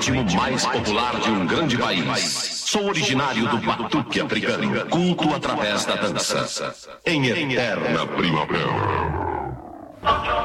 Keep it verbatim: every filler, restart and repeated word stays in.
ritmo mais popular de um grande país. Sou originário do batuque africano, culto através da dança. Em eterna primavera.